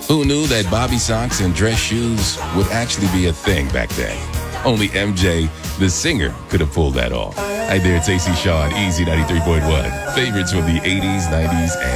Who knew that bobby socks and dress shoes would actually be a thing back then? Only MJ, the singer, could have pulled that off. Hi there, it's AC Shaw on Easy 93.1. Favorites from the 80s, 90s, and